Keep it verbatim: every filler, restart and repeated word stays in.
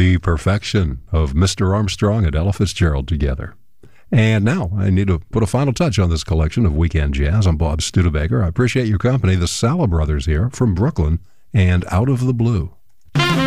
the perfection of Mister Armstrong and Ella Fitzgerald together. And now I need to put a final touch on this collection of Weekend Jazz. I'm Bob Studebaker. I appreciate your company. The Sala Brothers here from Brooklyn and Out of the Blue.